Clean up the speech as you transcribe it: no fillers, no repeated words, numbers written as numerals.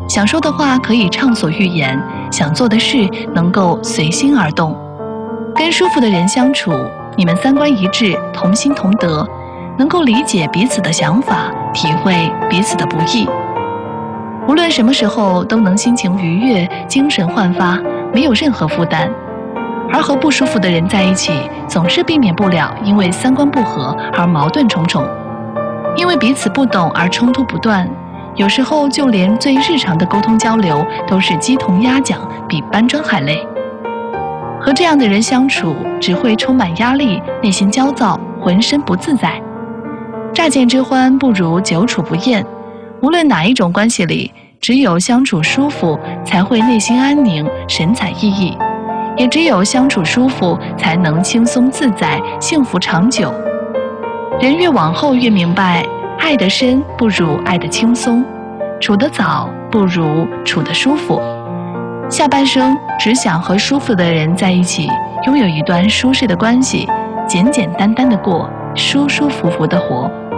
想说的话可以畅所欲言，想做的事能够随心而动。跟舒服的人相处，你们三观一致，同心同德，能够理解彼此的想法，体会彼此的不易。无论什么时候都能心情愉悦，精神焕发，没有任何负担。而和不舒服的人在一起，总是避免不了因为三观不合而矛盾重重，因为彼此不懂而冲突不断，有时候就连最日常的沟通交流都是鸡同鸭讲，比搬砖还累。和这样的人相处，只会充满压力，内心焦躁，浑身不自在。乍见之欢不如久处不厌，无论哪一种关系里，只有相处舒服，才会内心安宁，神采奕奕。也只有相处舒服，才能轻松自在，幸福长久。人越往后越明白，爱得深不如爱得轻松，处得早不如处得舒服。下半生只想和舒服的人在一起，拥有一段舒适的关系，简简单单的过，舒舒服服的活。